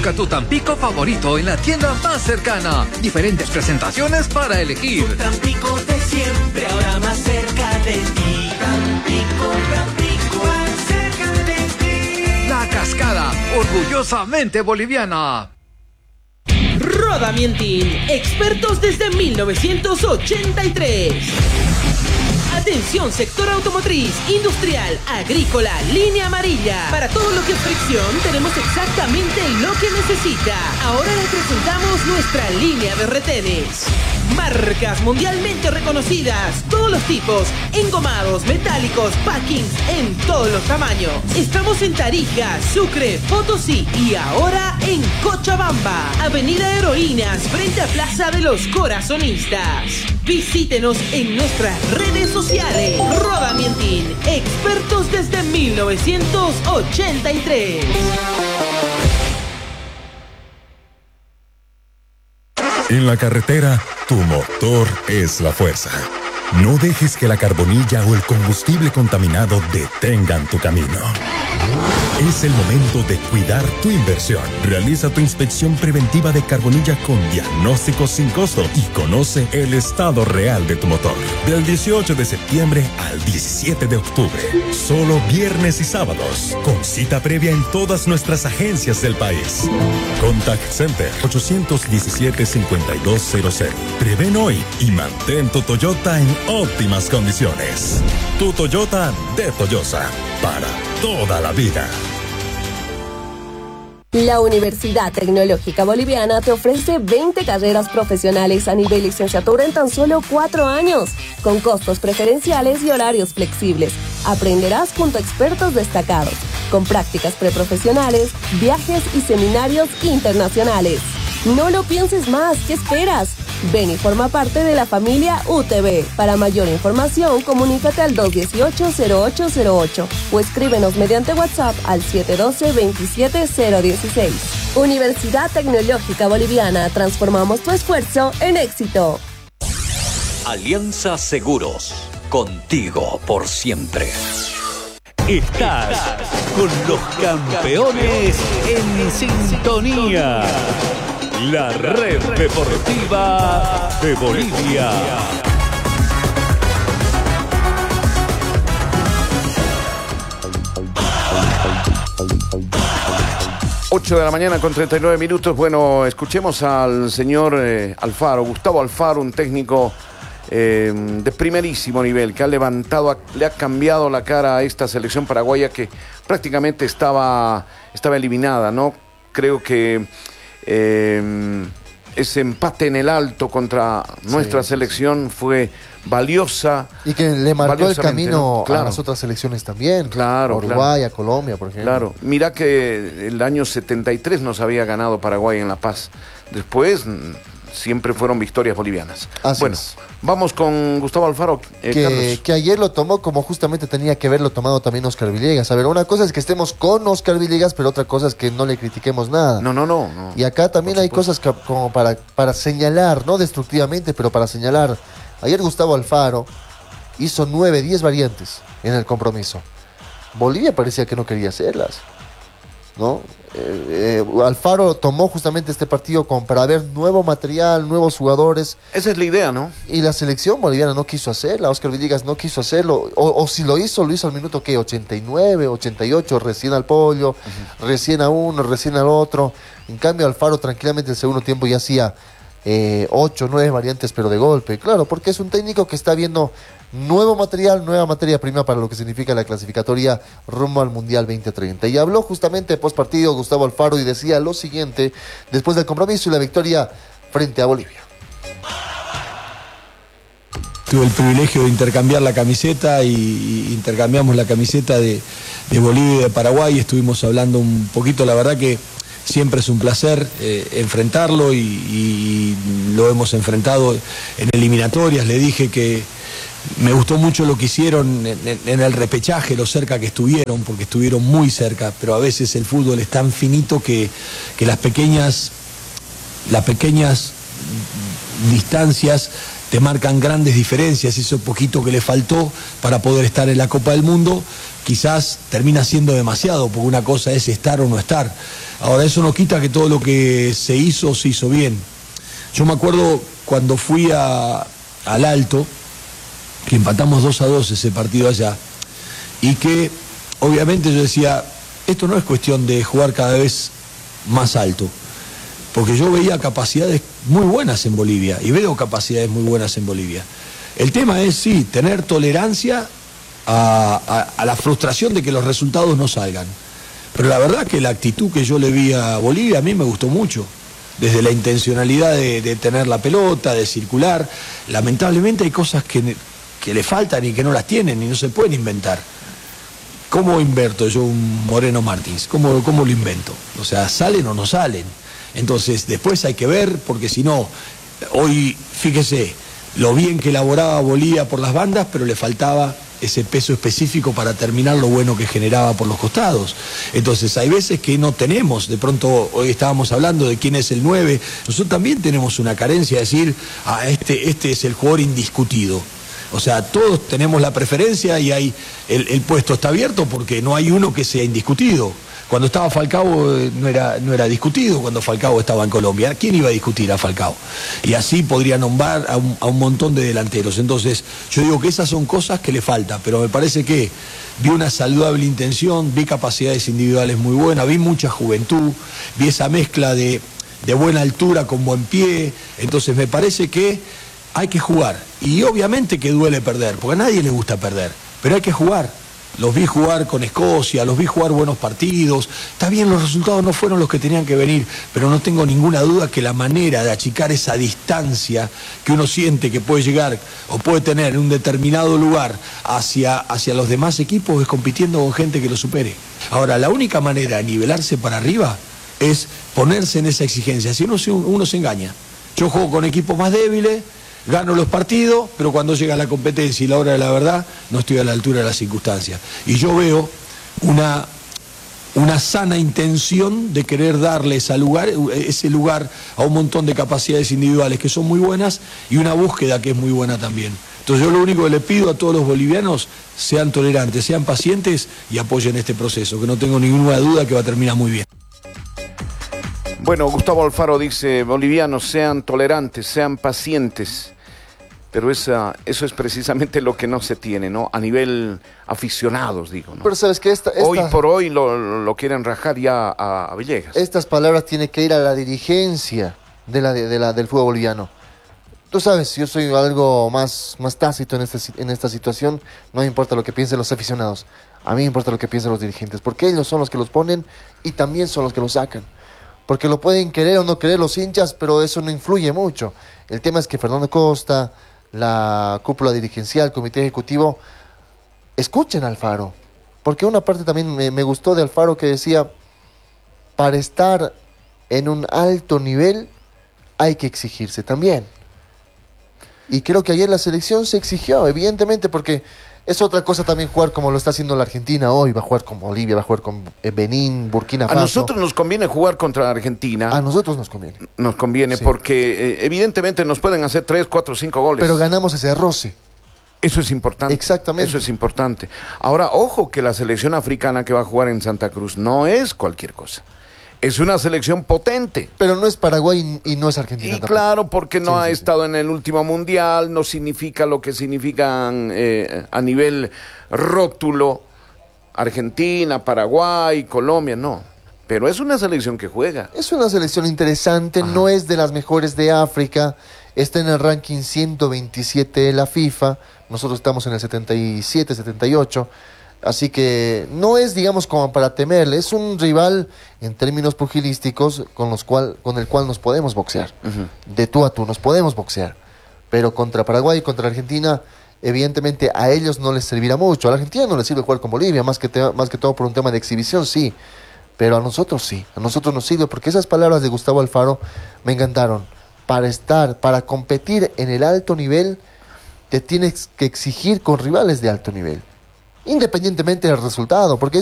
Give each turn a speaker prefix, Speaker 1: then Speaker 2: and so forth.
Speaker 1: Busca tu Tampico favorito en la tienda más cercana. Diferentes presentaciones para elegir.
Speaker 2: Tu Tampico de siempre, ahora más cerca de ti. Tampico, Tampico, más cerca de ti.
Speaker 1: La Cascada, orgullosamente boliviana.
Speaker 3: Rodamientin, expertos desde 1983. Atención, sector automotriz, industrial, agrícola, línea amarilla. Para todo lo que es fricción, tenemos exactamente lo que necesita. Ahora les presentamos nuestra línea de retenes. Marcas mundialmente reconocidas, todos los tipos, engomados, metálicos, packings en todos los tamaños. Estamos en Tarija, Sucre, Potosí y ahora en Cochabamba, Avenida Heroínas, frente a Plaza de los Corazonistas. Visítenos en nuestras redes sociales. Rodamientin, expertos desde 1983.
Speaker 4: En la carretera, tu motor es la fuerza. No dejes que la carbonilla o el combustible contaminado detengan tu camino. Es el momento de cuidar tu inversión. Realiza tu inspección preventiva de carbonilla con diagnóstico sin costo y conoce el estado real de tu motor. Del 18 de septiembre al 17 de octubre. Solo viernes y sábados. Con cita previa en todas nuestras agencias del país. Contact Center 817-5200. Preven hoy y mantén tu Toyota en óptimas condiciones. Tu Toyota de Toyosa. Para toda la vida.
Speaker 5: La Universidad Tecnológica Boliviana te ofrece 20 carreras profesionales a nivel licenciatura en tan solo 4 años, con costos preferenciales y horarios flexibles. Aprenderás junto a expertos destacados, con prácticas preprofesionales, viajes y seminarios internacionales. No lo pienses más, ¿qué esperas? Ven y forma parte de la familia UTB. Para mayor información, comunícate al 218-0808 o escríbenos mediante WhatsApp al 712-27016. Universidad Tecnológica Boliviana, transformamos tu esfuerzo en éxito.
Speaker 6: Alianza Seguros, contigo por siempre. Estás con los campeones en sintonía. La red deportiva de Bolivia.
Speaker 7: 8 de la mañana con 39 minutos. Bueno, escuchemos al señor Alfaro, Gustavo Alfaro, un técnico de primerísimo nivel, que le ha cambiado la cara a esta selección paraguaya que prácticamente estaba eliminada, ¿no? Creo que ese empate en el alto contra nuestra selección fue valiosa.
Speaker 8: Y que le marcó el camino,
Speaker 7: ¿no? Claro,
Speaker 8: a las otras selecciones también.
Speaker 7: Claro,
Speaker 8: Uruguay,
Speaker 7: claro.
Speaker 8: A Colombia, por ejemplo.
Speaker 7: Claro, mira que el año 73 nos había ganado Paraguay en La Paz. Después siempre fueron victorias bolivianas. Bueno, vamos con Gustavo Alfaro.
Speaker 8: Que ayer lo tomó como justamente tenía que haberlo tomado también Oscar Villegas. A ver, una cosa es que estemos con Oscar Villegas, pero otra cosa es que no le critiquemos nada.
Speaker 7: No.
Speaker 8: Y acá también hay cosas que, como para señalar, no destructivamente, pero para señalar. Ayer Gustavo Alfaro hizo 9, 10 variantes en el compromiso. Bolivia parecía que no quería hacerlas, ¿no? Alfaro tomó justamente este partido como para ver nuevo material, nuevos jugadores.
Speaker 7: Esa es la idea, ¿no?
Speaker 8: Y la selección boliviana no quiso hacerla. Oscar Villegas no quiso hacerlo. O si lo hizo al minuto, ¿qué? 89, 88, recién al pollo, recién a uno, recién al otro. En cambio, Alfaro tranquilamente el segundo tiempo ya hacía 8, 9 variantes, pero de golpe. Claro, porque es un técnico que está viendo nuevo material, nueva materia prima para lo que significa la clasificatoria rumbo al Mundial 2030. Y habló justamente post partido Gustavo Alfaro y decía lo siguiente después del compromiso y la victoria frente a Bolivia.
Speaker 9: Tuve el privilegio de intercambiar la camiseta y intercambiamos la camiseta de Bolivia y de Paraguay. Estuvimos hablando un poquito, la verdad que siempre es un placer enfrentarlo y lo hemos enfrentado en eliminatorias. Le dije que me gustó mucho lo que hicieron en el repechaje, lo cerca que estuvieron, porque estuvieron muy cerca, pero a veces el fútbol es tan finito que las pequeñas distancias te marcan grandes diferencias. Eso poquito que le faltó para poder estar en la Copa del Mundo, quizás termina siendo demasiado, porque una cosa es estar o no estar. Ahora, eso no quita que todo lo que se hizo bien. Yo me acuerdo cuando fui al Alto, que empatamos 2-2 ese partido allá, y que obviamente yo decía, esto no es cuestión de jugar cada vez más alto, porque yo veía capacidades muy buenas en Bolivia, y veo capacidades muy buenas en Bolivia. El tema es, sí, tener tolerancia a la frustración de que los resultados no salgan. Pero la verdad que la actitud que yo le vi a Bolivia a mí me gustó mucho. Desde la intencionalidad de tener la pelota, de circular. Lamentablemente hay cosas que le faltan y que no las tienen y no se pueden inventar. ¿Cómo invierto yo un Moreno Martins? ¿Cómo lo invento? O sea, ¿salen o no salen? Entonces después hay que ver, porque si no, hoy, fíjese, lo bien que elaboraba Bolivia por las bandas, pero le faltaba ese peso específico para terminar lo bueno que generaba por los costados. Entonces hay veces que no tenemos, de pronto hoy estábamos hablando de quién es el 9, nosotros también tenemos una carencia de decir, este es el jugador indiscutido. O sea, todos tenemos la preferencia y hay el puesto está abierto porque no hay uno que sea indiscutido. Cuando estaba Falcao no era discutido cuando Falcao estaba en Colombia. ¿Quién iba a discutir a Falcao? Y así podría nombrar a un montón de delanteros. Entonces, yo digo que esas son cosas que le falta, pero me parece que vi una saludable intención, vi capacidades individuales muy buenas, vi mucha juventud, vi esa mezcla de buena altura con buen pie. Entonces, me parece que hay que jugar. Y obviamente que duele perder, porque a nadie le gusta perder, pero hay que jugar. Los vi jugar con Escocia, los vi jugar buenos partidos. Está bien, los resultados no fueron los que tenían que venir, pero no tengo ninguna duda que la manera de achicar esa distancia que uno siente que puede llegar o puede tener en un determinado lugar hacia los demás equipos es compitiendo con gente que lo supere. Ahora, la única manera de nivelarse para arriba es ponerse en esa exigencia. Si uno se engaña. Yo juego con equipos más débiles, gano los partidos, pero cuando llega la competencia y la hora de la verdad, no estoy a la altura de las circunstancias. Y yo veo una sana intención de querer darle ese lugar a un montón de capacidades individuales que son muy buenas y una búsqueda que es muy buena también. Entonces yo lo único que le pido a todos los bolivianos, sean tolerantes, sean pacientes y apoyen este proceso, que no tengo ninguna duda que va a terminar muy bien.
Speaker 7: Bueno, Gustavo Alfaro dice, bolivianos, sean tolerantes, sean pacientes, pero eso es precisamente lo que no se tiene, ¿no? A nivel aficionados, digo, ¿no?
Speaker 8: Pero sabes que
Speaker 7: hoy por hoy lo quieren rajar ya a Villegas.
Speaker 8: Estas palabras tienen que ir a la dirigencia del fútbol boliviano. Tú sabes, yo soy algo más tácito en esta situación, no me importa lo que piensen los aficionados, a mí me importa lo que piensen los dirigentes, porque ellos son los que los ponen y también son los que los sacan. Porque lo pueden querer o no querer los hinchas, pero eso no influye mucho. El tema es que Fernando Costa, la cúpula dirigencial, el comité ejecutivo, escuchen a Alfaro. Porque una parte también me gustó de Alfaro que decía, para estar en un alto nivel hay que exigirse también. Y creo que ayer la selección se exigió, evidentemente, porque es otra cosa también jugar como lo está haciendo la Argentina hoy. Va a jugar con Bolivia, va a jugar con Benín, Burkina Faso.
Speaker 7: A nosotros nos conviene jugar contra Argentina.
Speaker 8: A nosotros nos conviene.
Speaker 7: Nos conviene sí. Porque evidentemente nos pueden hacer 3, 4, 5 goles.
Speaker 8: Pero ganamos ese roce.
Speaker 7: Eso es importante.
Speaker 8: Exactamente.
Speaker 7: Eso es importante. Ahora, ojo que la selección africana que va a jugar en Santa Cruz no es cualquier cosa. Es una selección potente.
Speaker 8: Pero no es Paraguay y no es Argentina.
Speaker 7: Y tampoco. Claro, porque no ha estado en el último mundial, no significa lo que significan a nivel rótulo Argentina, Paraguay, Colombia, no. Pero es una selección que juega.
Speaker 8: Es una selección interesante, no es de las mejores de África, está en el ranking 127 de la FIFA, nosotros estamos en el 77, 78. Así que no es, digamos, como para temerle. Es un rival en términos pugilísticos con el cual nos podemos boxear. Uh-huh. De tú a tú nos podemos boxear. Pero contra Paraguay y contra Argentina, evidentemente a ellos no les servirá mucho. A la Argentina no les sirve jugar con Bolivia, más que todo por un tema de exhibición, sí. Pero a nosotros sí. A nosotros nos sirve porque esas palabras de Gustavo Alfaro me encantaron. Para competir en el alto nivel, te tienes que exigir con rivales de alto nivel. Independientemente del resultado, porque